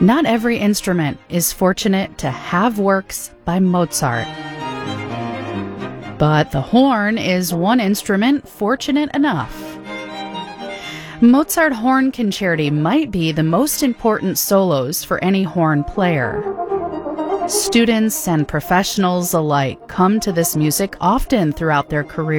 Not every instrument is fortunate to have works by Mozart. But the horn is one instrument fortunate enough. Mozart Horn Concerti might be the most important solos for any horn player. Students and professionals alike come to this music often throughout their career.